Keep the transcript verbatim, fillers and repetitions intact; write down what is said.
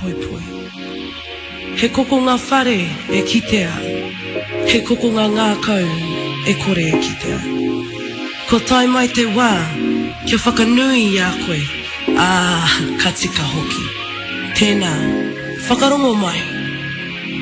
poi poi. He koko ngā whare e kitea. He koko ngā ngā kau e kore e kitea. Ko tai mai te wā, kia whakanui i a koe. Ah, ka tika hoki. Tēnā, whakarongo mai.